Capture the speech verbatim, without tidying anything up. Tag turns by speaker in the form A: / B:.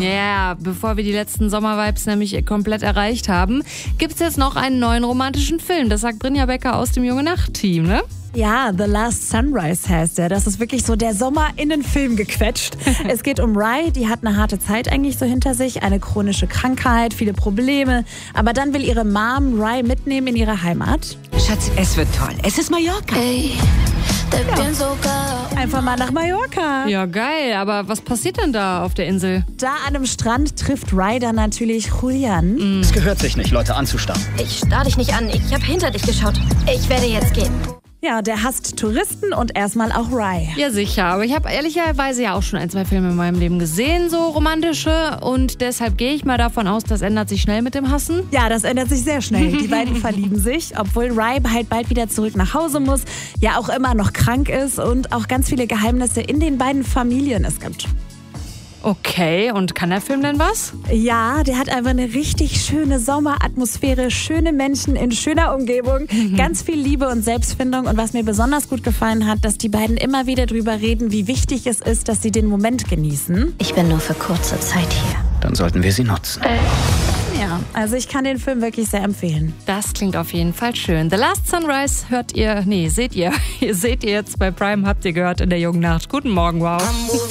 A: Ja, bevor wir die letzten Sommervibes nämlich komplett erreicht haben, gibt's jetzt noch einen neuen romantischen Film. Das sagt Brinja Becker aus dem Junge Nacht-Team, ne?
B: Ja, The Last Sunrise heißt er. Das ist wirklich so der Sommer in den Film gequetscht. Es geht um Rye, die hat eine harte Zeit eigentlich so hinter sich, eine chronische Krankheit, viele Probleme. Aber dann will ihre Mom Rye mitnehmen in ihre Heimat.
C: Schatz, es wird toll. Es ist Mallorca.
D: Ey,
B: Ja. Einfach mal nach Mallorca.
A: Ja, geil. Aber was passiert denn da auf der Insel?
B: Da an einem Strand trifft Rye dann natürlich Julian.
E: Es gehört sich nicht, Leute anzustarren.
D: ich starr dich nicht an. Ich habe hinter dich geschaut. Ich werde jetzt gehen.
B: Ja, der hasst Touristen und erstmal auch Rye.
A: Ja, sicher. Aber ich habe ehrlicherweise ja auch schon ein, zwei Filme in meinem Leben gesehen, so romantische. Und deshalb gehe ich mal davon aus, das ändert sich schnell mit dem Hassen.
B: Ja, das ändert sich sehr schnell. Die beiden verlieben sich, obwohl Rye halt bald wieder zurück nach Hause muss, ja auch immer noch krank ist und auch ganz viele Geheimnisse in den beiden Familien es gibt.
A: Okay, und kann der Film denn was?
B: Ja, der hat einfach eine richtig schöne Sommeratmosphäre, schöne Menschen in schöner Umgebung, mhm. ganz viel Liebe und Selbstfindung. Und was mir besonders gut gefallen hat, dass die beiden immer wieder drüber reden, wie wichtig es ist, dass sie den Moment genießen.
D: Ich bin nur für kurze Zeit hier.
E: Dann sollten wir sie nutzen.
B: Ja, also ich kann den Film wirklich sehr empfehlen.
A: Das klingt auf jeden Fall schön. The Last Sunrise hört ihr, nee, seht ihr. Ihr seht ihr jetzt bei Prime, habt ihr gehört in der Jungen Nacht. Guten Morgen, wow.